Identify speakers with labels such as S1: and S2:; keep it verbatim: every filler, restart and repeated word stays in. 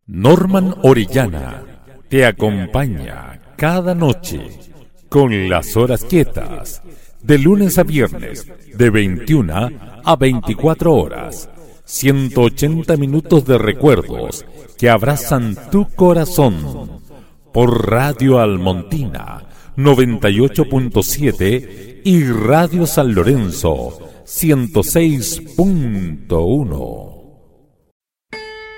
S1: Norman Orellana te acompaña cada noche con las horas quietas, de lunes a viernes, de veintiuna a veinticuatro horas. ciento ochenta minutos de recuerdos que abrazan tu corazón. Por Radio Almontina noventa y ocho punto siete y Radio San Lorenzo ciento seis punto uno.